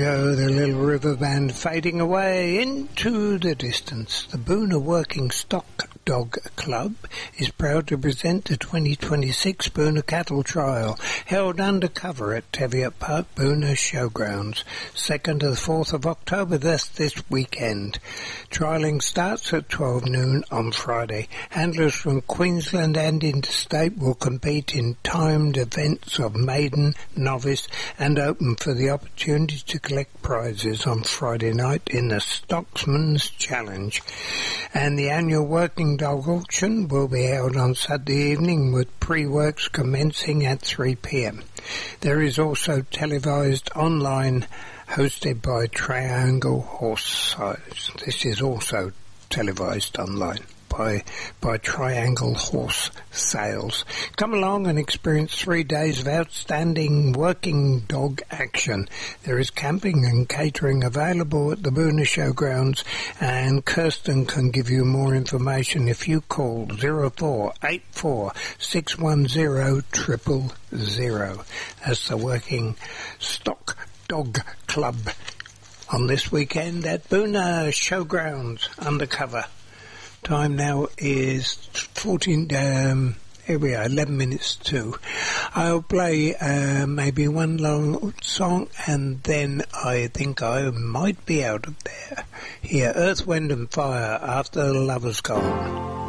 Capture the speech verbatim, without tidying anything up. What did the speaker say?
go the Little River Band fading away into the distance. The Boonah Working Stock Dog Club is proud to present the twenty twenty-six Boonah Cattle Trial, held undercover at Teviot Park, Boonah Showgrounds, second to the fourth of October, thus this weekend. Trialling starts at twelve noon on Friday. Handlers from Queensland and interstate will compete in timed events of maiden, novice and open for the opportunity to collect prizes on Friday night in the Stocksman's Challenge. And the annual Working Dog Auction will be held on Saturday evening with pre-works commencing at three p m. There is also televised online hosted by Triangle Horse Sales. This is also televised online by by Triangle Horse Sales. Come along and experience three days of outstanding working dog action. There is camping and catering available at the Boonah Showgrounds, and Kirsten can give you more information if you call zero four eight four six one zero triple zero. That's the Working Stock Dog Club on this weekend at Boonah Showgrounds undercover. Time now is fourteen, um, here we are, eleven minutes to. I'll play uh, maybe one long song and then I think I might be out of there. Here, Earth, Wind and Fire, After the Lover's Gone.